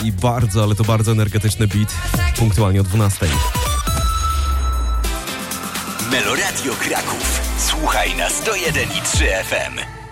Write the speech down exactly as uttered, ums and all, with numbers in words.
i bardzo, ale to bardzo energetyczny beat punktualnie o dwunastej. Meloradio Kraków. Słuchaj na sto jeden i trzy F M.